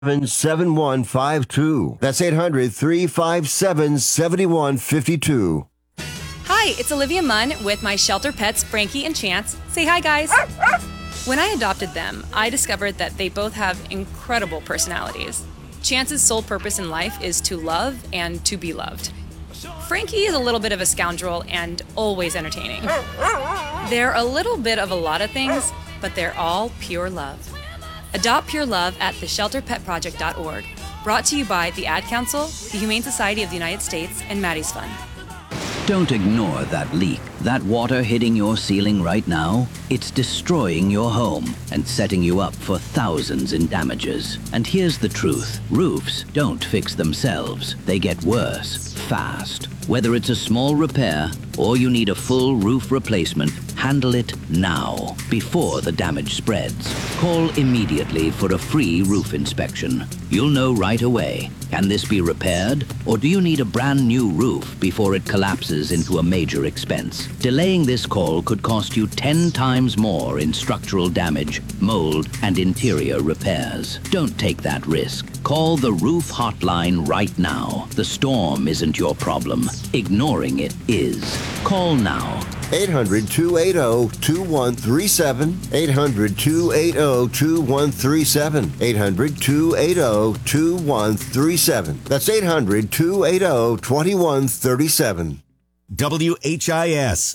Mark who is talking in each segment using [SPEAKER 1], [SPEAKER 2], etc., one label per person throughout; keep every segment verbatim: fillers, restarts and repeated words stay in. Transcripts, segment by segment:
[SPEAKER 1] seven one five two. That's eight hundred, three five seven, seven one five two.
[SPEAKER 2] Hi, it's Olivia Munn with my shelter pets, Frankie and Chance. Say hi, guys. When I adopted them, I discovered that they both have incredible personalities. Chance's sole purpose in life is to love and to be loved. Frankie is a little bit of a scoundrel and always entertaining. They're a little bit of a lot of things, but they're all pure love. Adopt Pure Love at the shelter pet project dot org. Brought to you by the Ad Council, the Humane Society of the United States, and Maddie's Fund.
[SPEAKER 3] Don't ignore that leak. That water hitting your ceiling right now, it's destroying your home and setting you up for thousands in damages. And here's the truth. Roofs don't fix themselves. They get worse, fast. Whether it's a small repair or you need a full roof replacement, handle it now, before the damage spreads. Call immediately for a free roof inspection. You'll know right away. Can this be repaired? Or do you need a brand new roof before it collapses into a major expense? Delaying this call could cost you ten times more in structural damage, mold, and interior repairs. Don't take that risk. Call the roof hotline right now. The storm isn't your problem. Ignoring it is. Call now.
[SPEAKER 1] eight hundred, two eight zero, two one three seven. eight hundred, two eight zero, two one three seven. eight hundred, two eight zero, two one three seven. That's eight hundred, two eight zero, two one three seven.
[SPEAKER 4] W H I S.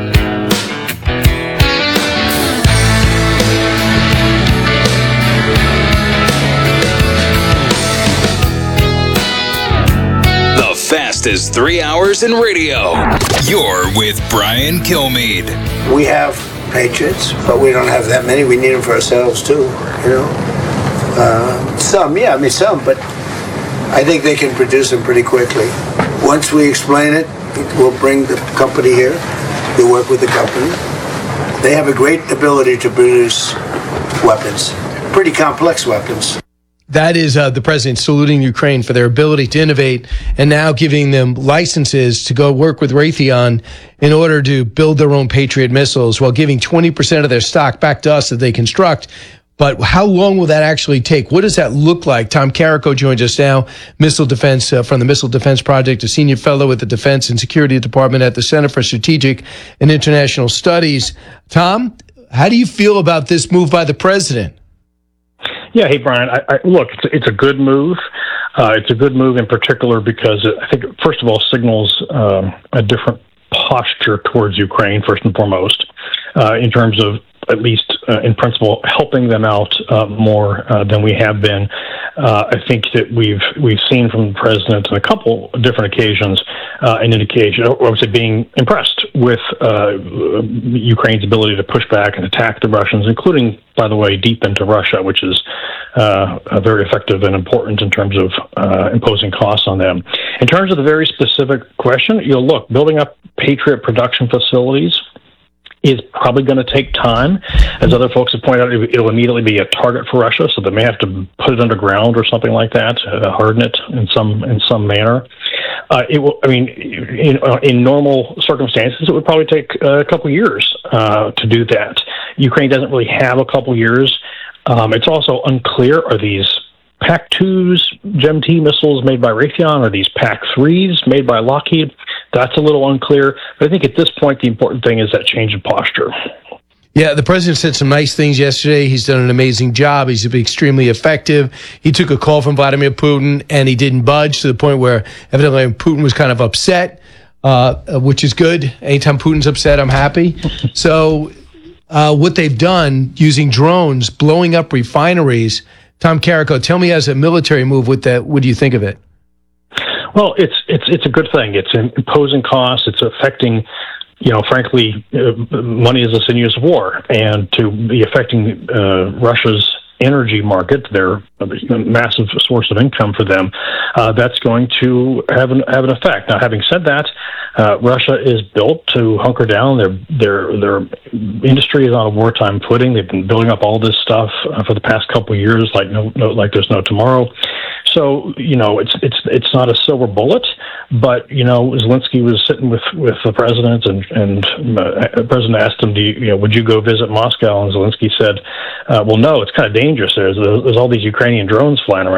[SPEAKER 5] The fastest three hours in radio. You're with Brian Kilmeade.
[SPEAKER 6] We have Patriots, but we don't have that many. We need them for ourselves too, you know. Uh, some, yeah, I mean some, but I think they can produce them pretty quickly. Once we explain it, we'll bring the company here. We'll work with the company. They have a great ability to produce weapons, pretty complex weapons.
[SPEAKER 7] That is uh, the president saluting Ukraine for their ability to innovate and now giving them licenses to go work with Raytheon in order to build their own Patriot missiles while giving twenty percent of their stock back to us that they construct. But how long will that actually take? What does that look like? Tom Carrico joins us now, missile defense uh, from the Missile Defense Project, a senior fellow at the Defense and Security Department at the Center for Strategic and International Studies. Tom, how do you feel about this move by the president?
[SPEAKER 8] Yeah, hey, Brian. I, I, look, it's, it's a good move. Uh, it's a good move in particular because it, I think, first of all, signals um, a different posture towards Ukraine, first and foremost, uh, in terms of, at least uh, in principle, helping them out uh, more uh, than we have been. Uh, I think that we've we've seen from the president on a couple of different occasions uh, an indication, or I would say being impressed with uh, Ukraine's ability to push back and attack the Russians, including, by the way, deep into Russia, which is uh, very effective and important in terms of uh, imposing costs on them. In terms of the very specific question, you know, look, building up Patriot production facilities is probably going to take time. As other folks have pointed out, it'll immediately be a target for Russia, so they may have to put it underground or something like that, uh, harden it in some in some manner. Uh, it will. I mean, in, in normal circumstances, it would probably take a couple years uh, to do that. Ukraine doesn't really have a couple years. Um, it's also unclear: are these PAC twos, GEM T missiles made by Raytheon? Are these PAC threes made by Lockheed? That's a little unclear. But I think at this point, the important thing is that change of posture.
[SPEAKER 7] Yeah, the president said some nice things yesterday. He's done an amazing job. He's been extremely effective. He took a call from Vladimir Putin, and he didn't budge to the point where evidently Putin was kind of upset, uh, which is good. Anytime Putin's upset, I'm happy. So uh, what they've done using drones, blowing up refineries. Tom Carrico, tell me as a military move, what that, what do you think of it?
[SPEAKER 8] Well, it's it's it's a good thing. It's imposing costs. It's affecting, you know, frankly, uh, money is the sinews of war, and to be affecting uh, Russia's energy market, their massive source of income for them, uh, that's going to have an have an effect. Now, having said that, uh, Russia is built to hunker down. Their their their industry is on a wartime footing. They've been building up all this stuff uh, for the past couple of years, like no, no like there's no tomorrow. So, you know, it's it's it's not a silver bullet, but, you know, Zelensky was sitting with, with the president, and, and uh, the president asked him, Do you, you know, would you go visit Moscow? And Zelensky said, uh, well, no, it's kind of dangerous. There's, there's all these Ukrainian drones flying around.